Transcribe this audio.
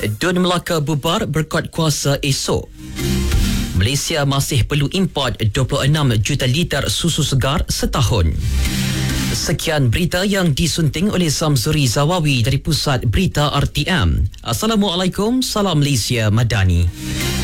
Dun Melaka bubar berkuat kuasa esok. Malaysia masih perlu import 26 juta liter susu segar setahun. Sekian berita yang disunting oleh Samsuri Zawawi dari Pusat Berita RTM. Assalamualaikum, salam Malaysia Madani.